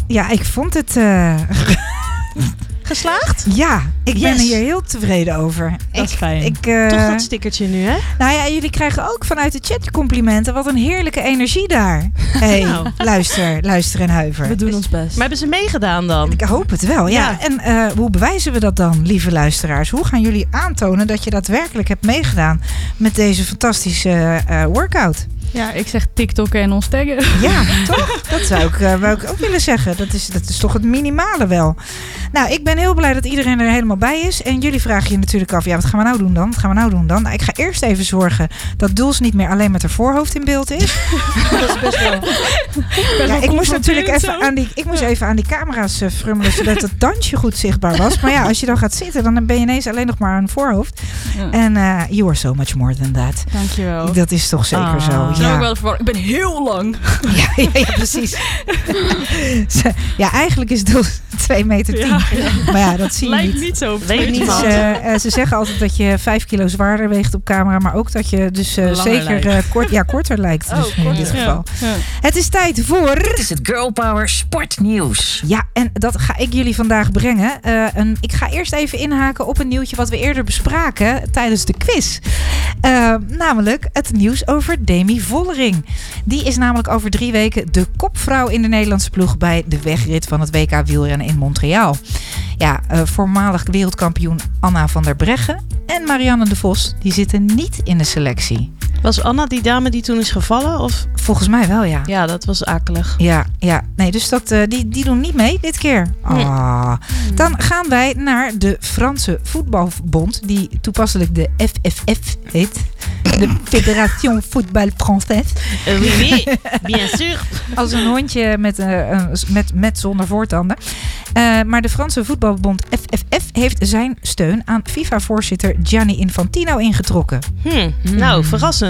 Ja, ik vond het... Geslaagd? Ja, ik ben hier heel tevreden over. Dat is fijn. Toch dat stickertje nu, hè? Nou ja, jullie krijgen ook vanuit de chat complimenten. Wat een heerlijke energie daar. Hey, luister en huiver. We doen ons best. Maar hebben ze meegedaan dan? Ik hoop het wel, ja. En hoe bewijzen we dat dan, lieve luisteraars? Hoe gaan jullie aantonen dat je daadwerkelijk hebt meegedaan met deze fantastische workout? Ja, ik zeg TikTokken en ons taggen. Ja, toch? Dat wou ik ook willen zeggen. Dat is toch het minimale wel. Nou, ik ben heel blij dat iedereen er helemaal bij is. En jullie vragen je natuurlijk af, wat gaan we nou doen dan? Nou, ik ga eerst even zorgen dat Doels niet meer alleen met haar voorhoofd in beeld is. Dat is best wel... Ja, ik moest natuurlijk even aan die camera's frummelen, zodat het dansje goed zichtbaar was. Maar ja, als je dan gaat zitten, dan ben je ineens alleen nog maar een voorhoofd. Ja. En you are so much more than that. Dankjewel. Dat is toch zeker zo. Ja. Ik ben heel lang. Ja, precies. Ja, eigenlijk is Doels 2,10 meter. Ja. Maar ja, dat zie je lijkt niet. Niet zo. Weet niemand. Ze zeggen altijd dat je 5 kilo zwaarder weegt op camera, maar ook dat je dus zeker korter lijkt. Dus in dit geval. Ja. Het is tijd voor... Het is het Girl Power Sportnieuws. Ja, en dat ga ik jullie vandaag brengen. Ik ga eerst even inhaken op een nieuwtje wat we eerder bespraken tijdens de quiz. Namelijk het nieuws over Demi Vollering. Die is namelijk over 3 weken de kopvrouw in de Nederlandse ploeg bij de wegrit van het WK wielrennen in Montreal. Ja, voormalig wereldkampioen Anna van der Breggen en Marianne de Vos, die zitten niet in de selectie. Was Anna die dame die toen is gevallen? Of? Volgens mij wel, ja. Ja, dat was akelig. Ja. Nee, dus die doen niet mee dit keer. Dan gaan wij naar de Franse voetbalbond, die toepasselijk de FFF heet. De Fédération Football Française. Oui, bien sûr. Als een hondje met zonder voortanden. Maar de Franse voetbalbond FFF heeft zijn steun aan FIFA-voorzitter Gianni Infantino ingetrokken. Nou, verrassend.